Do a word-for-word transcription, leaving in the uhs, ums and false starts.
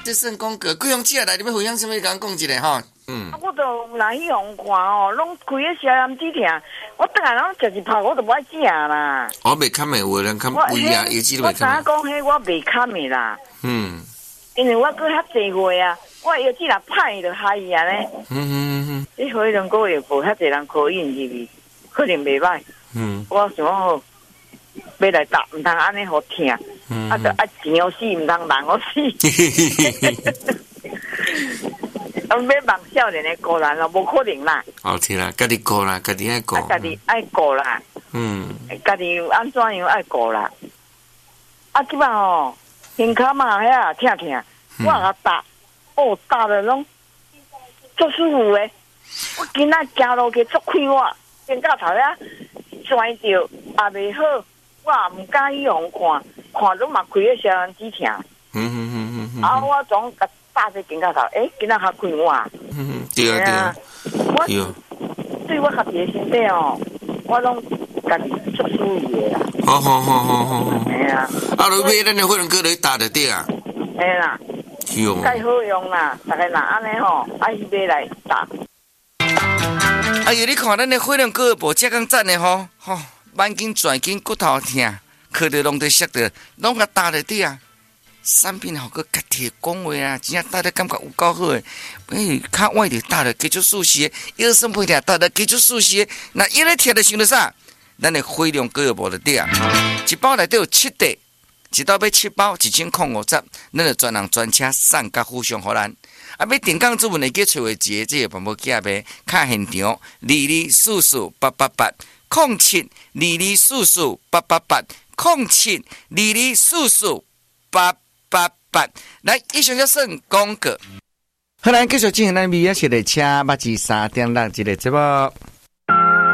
这算讲过，贵阳姐来，你要分享什么？甲讲一下吼。嗯。 啊，我都来去用看哦，拢开个消炎止疼，我等下拢食一泡，我都不爱食啦。 我袂堪的，有人堪胃啊，有几都袂堪。 我讲迄我袂堪的啦。 嗯。 因为我过较济岁啊，我药剂若歹就害伊安尼。 嗯嗯嗯。 你可能个月无遐济人考验入去，可能袂歹。嗯。我想好，要来打，毋通安尼好疼。嗯。啊，着爱钱我死，毋通人我死。要望少年的个人咯，无可能啦。 哦，是啦，家己顾啦，家己爱顾。 家己爱顾啦。嗯。家己安怎样爱顾啦？啊，即摆吼，胸口嘛遐疼疼，我甲打，哦，打了拢足舒服诶。我今仔行路去足快活，肩胛头遐拽着也袂好，我也毋敢去互看，看拢嘛开个消炎止疼。嗯嗯嗯嗯。啊，我总甲。打这肩胛头，诶，今仔较快活。 嗯，对啊对啊， 我对我家己的身体哦，我拢家己足舒服的啦。 好好好好好。 哎呀， 啊，你买咱的火龙果来打就对啊。 哎啦， 用， 介好用啦，大家若安尼吼，爱去买来打。 哎呀，你看咱的火龙果无遮讲赞的吼，吼，慢筋、转筋、骨头疼，靠着拢得摔着，拢甲打就对啊。产品好个家己讲话啊，真正打得感觉有够好诶！诶，较晚就打了，继续舒适；腰酸背痛打了，继续舒适。那一咧贴着想着啥？咱的火龙果无就对啊！一包内底有七袋，一包买七包，一千块五十，咱就专人专车送甲附上互咱。啊，要订购主文会记找位一个这个办无寄呗，卡现场二二四四八八八，零七二二四四八八八，零七二二四四八。八八来，以上就算广告。好，来继续进行咱美雅式的车，八至三点六一个节目。